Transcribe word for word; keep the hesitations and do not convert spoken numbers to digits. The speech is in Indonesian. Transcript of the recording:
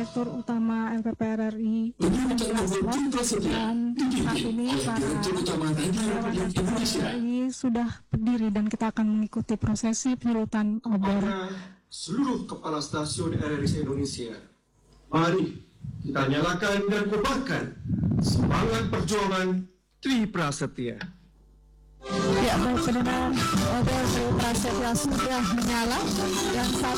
Direktur Utama L P P R R I menjelaskan, dan saat ini para relawan L P P R R I sudah berdiri dan kita akan mengikuti prosesi penyulutan obor. Seluruh kepala stasiun R R I Indonesia, mari kita nyalakan dan kobarkan semangat perjuangan Tri Prasetya. Ya, baik, pendengar obor Tri Prasetya sudah menyala, dan saat